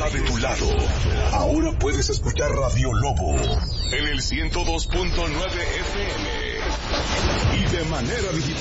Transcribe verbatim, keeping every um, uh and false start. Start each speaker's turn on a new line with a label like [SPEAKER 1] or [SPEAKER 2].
[SPEAKER 1] de tu lado. Ahora puedes escuchar Radio Lobo en el ciento dos punto nueve F M y de manera digital